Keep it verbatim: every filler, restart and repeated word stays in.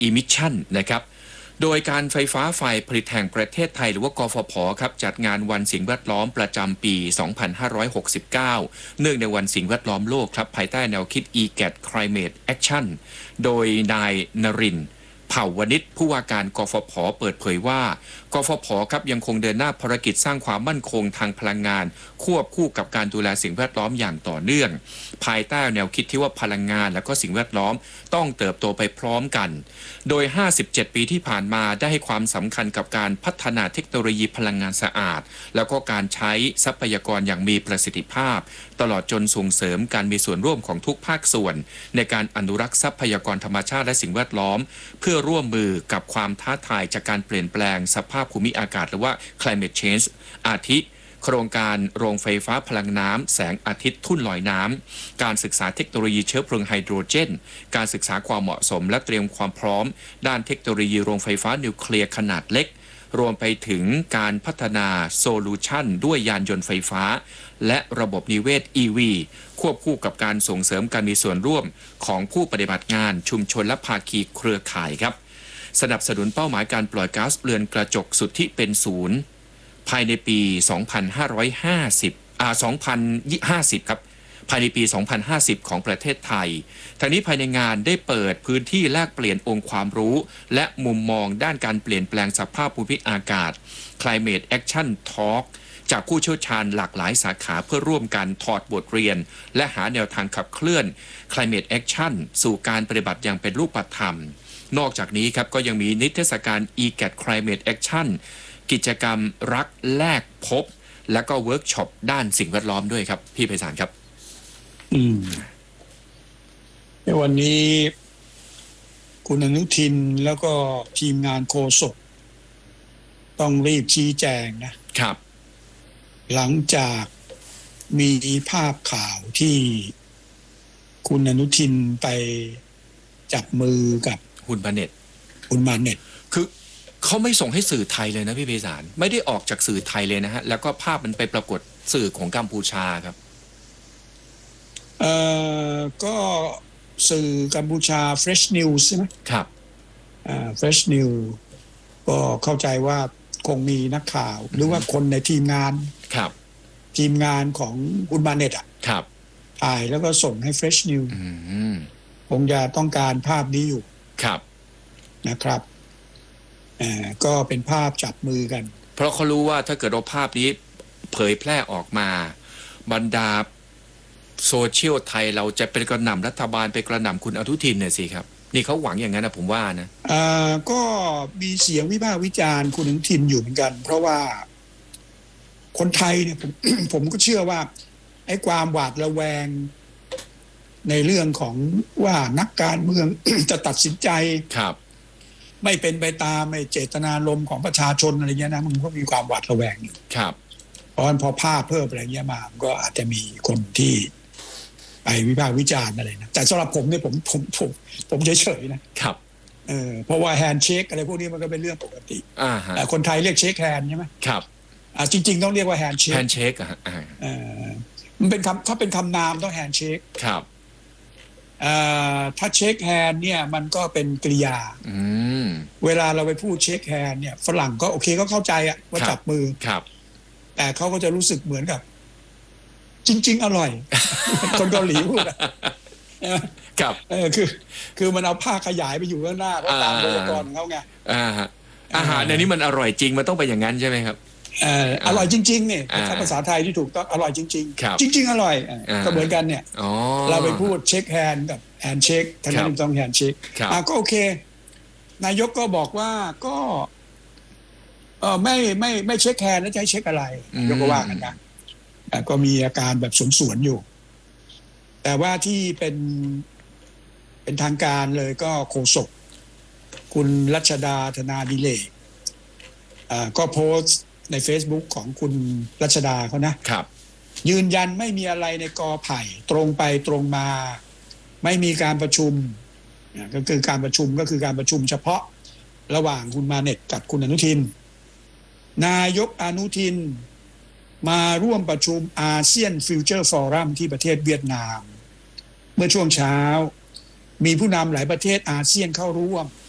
Emission นะครับโดยการไฟฟ้าฝ่ายผลิตแห่งประเทศไทยหรือว่ากฟผ.ครับจัดงานวันสิ่งแวดล้อมประจำปี สองพันห้าร้อยหกสิบเก้า เนื่องในวันสิ่งแวดล้อมโลกครับภายใต้แนวคิด อี แกด Climate Action โดยนายนรินทร์เผ่าวณิชผู้ว่าการกฟผ.เปิดเผยว่ากฟผ.ครับยังคงเดินหน้าภารกิจสร้างความมั่นคงทางพลังงานควบคู่กับการดูแลสิ่งแวดล้อมอย่างต่อเนื่องภายใต้แนวคิดที่ว่าพลังงานและก็สิ่งแวดล้อมต้องเติบโตไปพร้อมกันโดยห้าสิบเจ็ดปีที่ผ่านมาได้ให้ความสำคัญกับการพัฒนาเทคโนโลยีพลังงานสะอาดแล้วก็การใช้ทรัพยากรอย่างมีประสิทธิภาพตลอดจนส่งเสริมการมีส่วนร่วมของทุกภาคส่วนในการอนุรักษ์ทรัพยากรธรรมชาติและสิ่งแวดล้อมเพื่อร่วมมือกับความท้าทายจากการเปลี่ยนแปลงสภาพภูมิอากาศหรือว่า climate change อาทิโครงการโรงไฟฟ้าพลังน้ำแสงอาทิตย์ทุ่นลอยน้ำการศึกษาเทคโนโลยีเชื้อเพลิงไฮโดรเจนการศึกษาความเหมาะสมและเตรียมความพร้อมด้านเทคโนโลยีโรงไฟฟ้านิวเคลียร์ขนาดเล็กรวมไปถึงการพัฒนาโซลูชันด้วยยานยนต์ไฟฟ้าและระบบนิเวศ อี วี ควบคู่กับการส่งเสริมการมีส่วนร่วมของผู้ปฏิบัติงานชุมชนและภาคีเครือข่ายครับสนับสนุนเป้าหมายการปล่อยก๊าซเรือนกระจกสุทธิเป็นศูนย์ภายในปี สองพันห้าร้อยห้าสิบ อ่า สองพันห้าสิบ ครับภายในปี สองพันห้าสิบ ของประเทศไทยทางนี้ภายในงานได้เปิดพื้นที่แลกเปลี่ยนองค์ความรู้และมุมมองด้านการเปลี่ยนแปลงสภาพภูมิอากาศ Climate Action Talk จากผู้เชี่ยวชาญหลากหลายสาขาเพื่อร่วมกันถอดบทเรียนและหาแนวทางขับเคลื่อน Climate Action สู่การปฏิบัติอย่างเป็นรูปธรรมนอกจากนี้ครับก็ยังมีนิทรรศการ อี แกด Climate Action กิจกรรมรักแลกพบและก็เวิร์กช็อปด้านสิ่งแวดล้อมด้วยครับพี่ไพศาลครับอืมในวันนี้คุณอนุทินแล้วก็ทีมงานโฆษกต้องรีบชี้แจงนะครับหลังจากมีภาพข่าวที่คุณอนุทินไปจับมือกับคุณมาเน็ตคุณมาเน็ตคือเขาไม่ส่งให้สื่อไทยเลยนะพี่ไพศาลไม่ได้ออกจากสื่อไทยเลยนะฮะแล้วก็ภาพมันไปปรากฏสื่อของกัมพูชาครับเอ่อก็สื่อกัมพูชา Fresh News ใช่ไหมครับอ่า Fresh News ก็เข้าใจว่าคงมีนักข่าวหรือว่าคนในทีมงานครับทีมงานของคุณมาเน็ตอ่ะครับถ่ายแล้วก็ส่งให้ Fresh News อืมคงจะต้องการภาพนี้อยู่ครับนะครับอ่าก็เป็นภาพจับมือกันเพราะเขารู้ว่าถ้าเกิดเอาภาพนี้เผยแพร่ออกมาบรรดาโซเชียลไทยเราจะเป็นกระหน่ำรัฐบาลไปกระหน่ำคุณอนุทินเนี่ยสิครับนี่เขาหวังอย่างนั้นนะผมว่านะอ่าก็มีเสียงวิพากษ์วิจารณ์คุณอนุทินอยู่เหมือนกันเพราะว่าคนไทยเนี่ยผม ผมก็เชื่อว่าไอ้ความหวาดระแวงในเรื่องของว่านักการเมือง จะตัดสินใจครับไม่เป็นไปตามเจตนารมณ์ของประชาชนอะไรเงี้ยนะมันก็มีความหวาดระแวงอยู่ครับเพราะฉะนั้นพอภาพเพิ่มอะไรเงี้ยมาก็อาจจะมีคนที่ไปวิพากษ์วิจารณ์อะไรนะแต่สำหรับผมเนี่ยผมผมผมผมเฉยๆนะครับเออเพราะว่าแฮนด์เชคอะไรพวกนี้มันก็เป็นเรื่องปกติอ่าฮะคนไทยเรียกเชคแฮนด์ใช่ไหมครับอ่าจริงๆต้องเรียกว่าแฮนด์เชคแฮนด์เชคอ่ะเออมันเป็นคำถ้าเป็นคำนามต้องแฮนด์เชคครับอ่าถ้าเช็คแฮนด์เนี่ยมันก็เป็นกริยาเวลาเราไปพูดเช็คแฮนด์เนี่ยฝรั่งก็โอเคก็เข้าใจอะว่าจับมือครับแต่เขาก็จะรู้สึกเหมือนกับจริงๆอร่อย คนเกาหลีพูดอะครับเออคือคือมันเอาผ้าขยายไปอยู่ข้างหน้าเขาตามพยากรณ์ของเขาไงอ่าอาหารในนี้มันอร่อยจริงมันต้องไปอย่างนั้นใช่ไหมครับเอออร่อยจริงๆเนี่ยภาษาไทยที่ถูกต้องอร่อยจริงๆจริงๆอร่อยก็เหมือนกันเนี่ยเราไปพูดเช็คแฮนด์กับแฮนด์เช็คทั้งนั้นต้องแฮนด์เช็คอ่ะก็โอเคนายกก็บอกว่าก็เออไม่ไม่ไม่เช็คแฮนด์แล้วจะให้เช็คอะไรยกก็ว่ากันนะก็มีอาการแบบสวนๆอยู่แต่ว่าที่เป็นเป็นทางการเลยก็โฆษกคุณรัชดาธนาดิเลกอ่าก็โพสต์ใน Facebook ของคุณรัชดาเขานะครับยืนยันไม่มีอะไรในกอไผ่ตรงไปตรงมาไม่มีการประชุมก็คือการประชุมก็คือการประชุมเฉพาะระหว่างคุณมาเน็ตกับคุณอนุทินนายกอนุทินมาร่วมประชุมอาเซียนฟิวเจอร์ฟอรัมที่ประเทศเวียดนามเมื่อช่วงเช้ามีผู้นำหลายประเทศอาเซียนเข้าร่วม